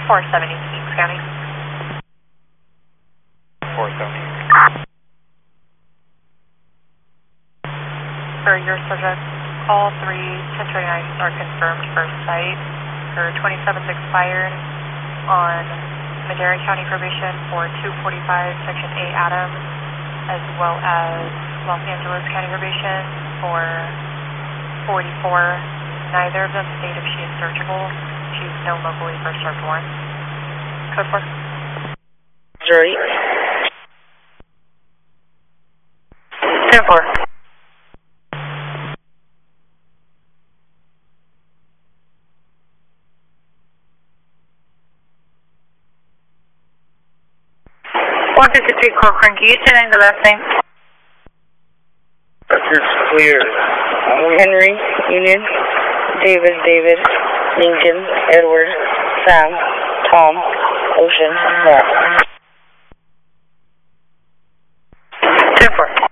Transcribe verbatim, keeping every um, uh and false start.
four seventy, Kings County. four seventy. For your subject, all three ten twenty-nines are confirmed for site. Her twenty-seventh expired on Madera County probation for two forty-five, Section A Adams, as well as Los Angeles County probation for forty-four. Neither of them state if she is searchable. She's no locally first served warrant. Code four. zero eight. ten four. one fifty-three Corcoran, can you say the last name? Record's clear. Henry, Union, David, David, Lincoln, Edward, Sam, Tom, Ocean, Matt. ten four.